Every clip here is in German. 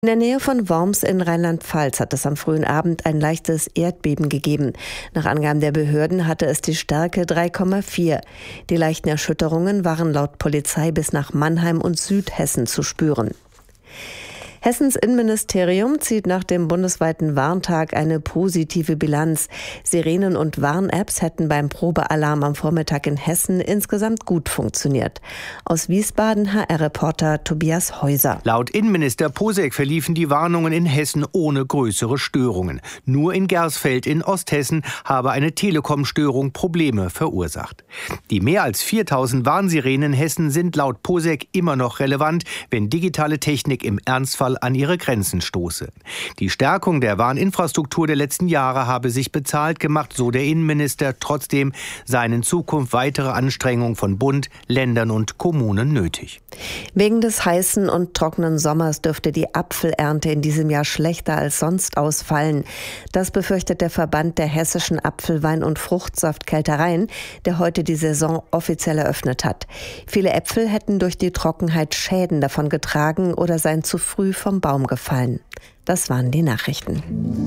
In der Nähe von Worms in Rheinland-Pfalz hat es am frühen Abend ein leichtes Erdbeben gegeben. Nach Angaben der Behörden hatte es die Stärke 3,4. Die leichten Erschütterungen waren laut Polizei bis nach Mannheim und Südhessen zu spüren. Hessens Innenministerium zieht nach dem bundesweiten Warntag eine positive Bilanz. Sirenen und Warn-Apps hätten beim Probealarm am Vormittag in Hessen insgesamt gut funktioniert. Aus Wiesbaden HR-Reporter Tobias Häuser. Laut Innenminister Posek verliefen die Warnungen in Hessen ohne größere Störungen. Nur in Gersfeld in Osthessen habe eine Telekom-Störung Probleme verursacht. Die mehr als 4000 Warnsirenen in Hessen sind laut Posek immer noch relevant, wenn digitale Technik im Ernstfall an ihre Grenzen stoße. Die Stärkung der Warninfrastruktur der letzten Jahre habe sich bezahlt gemacht, so der Innenminister. Trotzdem seien in Zukunft weitere Anstrengungen von Bund, Ländern und Kommunen nötig. Wegen des heißen und trockenen Sommers dürfte die Apfelernte in diesem Jahr schlechter als sonst ausfallen. Das befürchtet der Verband der hessischen Apfelwein- und Fruchtsaftkältereien, der heute die Saison offiziell eröffnet hat. Viele Äpfel hätten durch die Trockenheit Schäden davon getragen oder seien zu früh vom Baum gefallen. Das waren die Nachrichten.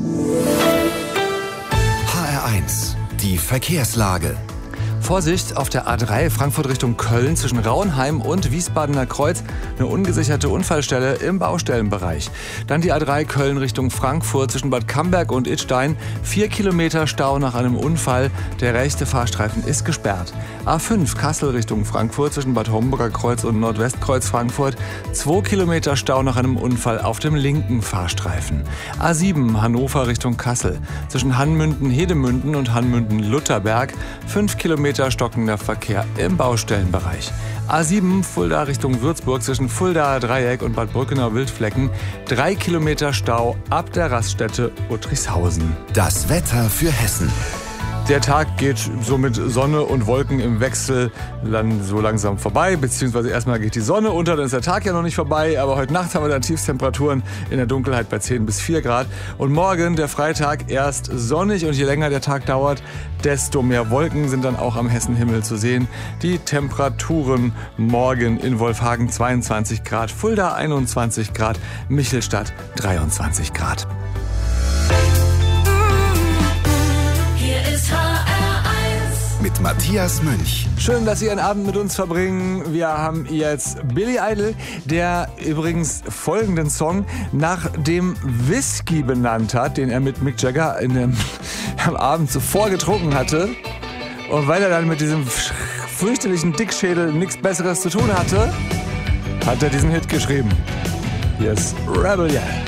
HR1, die Verkehrslage. Vorsicht, auf der A3 Frankfurt Richtung Köln zwischen Rauenheim und Wiesbadener Kreuz eine ungesicherte Unfallstelle im Baustellenbereich. Dann die A3 Köln Richtung Frankfurt zwischen Bad Camberg und Idstein. 4 Kilometer Stau nach einem Unfall. Der rechte Fahrstreifen ist gesperrt. A5 Kassel Richtung Frankfurt zwischen Bad Homburger Kreuz und Nordwestkreuz Frankfurt. 2 Kilometer Stau nach einem Unfall auf dem linken Fahrstreifen. A7 Hannover Richtung Kassel zwischen Hanmünden-Hedemünden und Hanmünden-Lutherberg. 5 Kilometer stockender Verkehr im Baustellenbereich. A7 Fulda Richtung Würzburg zwischen Fuldaer Dreieck und Bad Brückener Wildflecken. 3 Kilometer Stau ab der Raststätte Uttrichshausen. Das Wetter für Hessen. Der Tag geht so mit Sonne und Wolken im Wechsel dann so langsam vorbei, beziehungsweise erstmal geht die Sonne unter, dann ist der Tag ja noch nicht vorbei, aber heute Nacht haben wir dann Tiefstemperaturen in der Dunkelheit bei 10 bis 4 Grad. Und morgen, der Freitag, erst sonnig und je länger der Tag dauert, desto mehr Wolken sind dann auch am Hessenhimmel zu sehen. Die Temperaturen morgen in Wolfhagen 22 Grad, Fulda 21 Grad, Michelstadt 23 Grad. Mit Matthias Münch. Schön, dass Sie einen Abend mit uns verbringen. Wir haben jetzt Billy Idol, der übrigens folgenden Song nach dem Whisky benannt hat, den er mit Mick Jagger am Abend zuvor getrunken hatte. Und weil er dann mit diesem fürchterlichen Dickschädel nichts Besseres zu tun hatte, hat er diesen Hit geschrieben. Hier ist Rebel Yell.